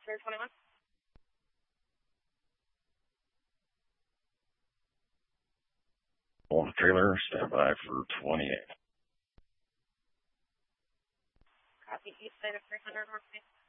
21. On trailer, stand by for 28. Copy, east side of 300 North Main.